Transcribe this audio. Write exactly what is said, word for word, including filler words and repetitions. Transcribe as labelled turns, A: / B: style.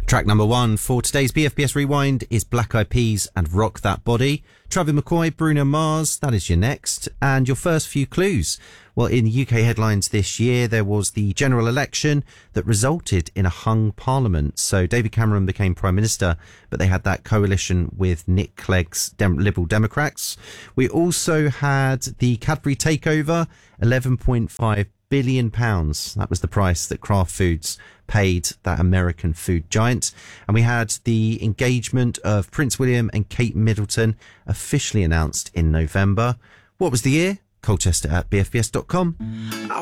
A: Track number one for today's B F B S Rewind is Black Eyed Peas and Rock That Body. Travis McCoy, Bruno Mars, that is your next. And your first few clues. Well, in U K headlines this year, there was the general election that resulted in a hung parliament. So David Cameron became Prime Minister, but they had that coalition with Nick Clegg's Dem- Liberal Democrats. We also had the Cadbury takeover, eleven point five billion pounds. That was the price that Kraft Foods paid that American food giant. And we had the engagement of Prince William and Kate Middleton officially announced in November. What was the year? Colchester at b f b s dot com.